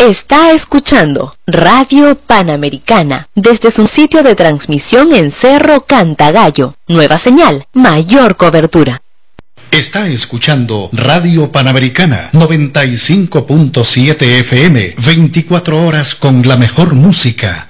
Está escuchando Radio Panamericana desde su sitio de transmisión en Cerro Cantagallo. Nueva señal, mayor cobertura. Está escuchando Radio Panamericana 95.7 FM, 24 horas con la mejor música.